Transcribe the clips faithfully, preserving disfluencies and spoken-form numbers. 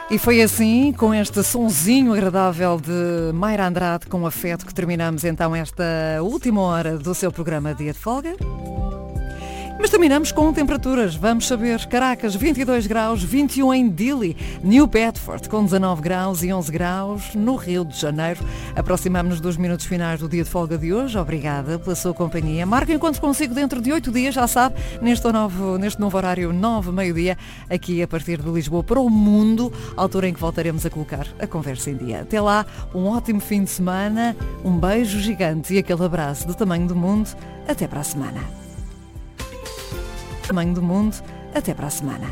E foi assim, com este sonzinho agradável de Mayra Andrade, com afeto, que terminamos então esta última hora do seu programa Dia de Folga. Mas terminamos com temperaturas, vamos saber. Caracas, vinte e dois graus, vinte e um em Dili, New Bedford com dezanove graus e onze graus no Rio de Janeiro. Aproximamos-nos dos minutos finais do dia de folga de hoje. Obrigada pela sua companhia. Marco enquanto consigo dentro de oito dias, já sabe, neste novo, neste novo horário, nove, meio-dia, aqui a partir de Lisboa para o mundo, altura em que voltaremos a colocar a conversa em dia. Até lá, um ótimo fim de semana, um beijo gigante e aquele abraço do tamanho do mundo. Até para a semana. Tamanho do mundo, até para a semana.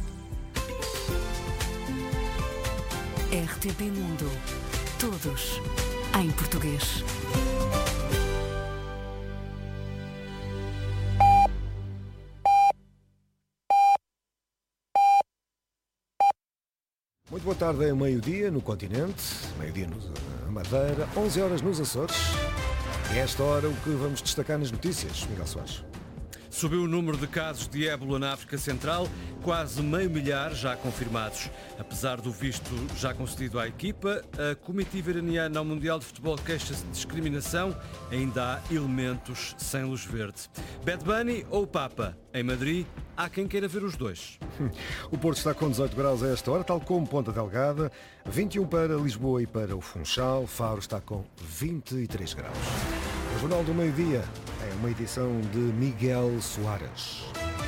R T P Mundo. Todos em português. Muito boa tarde, é meio-dia no continente, meio-dia na Madeira, onze horas nos Açores. E a esta hora o que vamos destacar nas notícias, Miguel Soares. Subiu o número de casos de ébola na África Central, quase meio milhar já confirmados. Apesar do visto já concedido à equipa, a comitiva iraniana ao Mundial de Futebol queixa-se de discriminação. Ainda há elementos sem luz verde. Bad Bunny ou Papa? Em Madrid, há quem queira ver os dois. O Porto está com dezoito graus a esta hora, tal como Ponta Delgada, vinte e um para Lisboa e para o Funchal. Faro está com vinte e três graus. O Jornal do Meio-Dia é uma edição de Miguel Soares.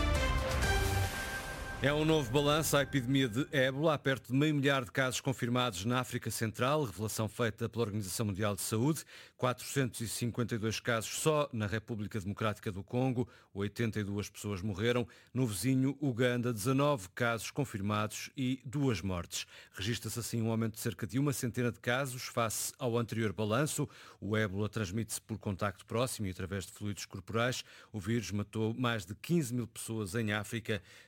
É um novo balanço à epidemia de ébola. Há perto de meio milhar de casos confirmados na África Central, revelação feita pela Organização Mundial de Saúde. quatrocentos e cinquenta e dois casos só na República Democrática do Congo, oitenta e duas pessoas morreram. No vizinho Uganda, dezanove casos confirmados e duas mortes. Registra-se assim um aumento de cerca de uma centena de casos face ao anterior balanço. O ébola transmite-se por contacto próximo e através de fluidos corporais. O vírus matou mais de quinze mil pessoas em África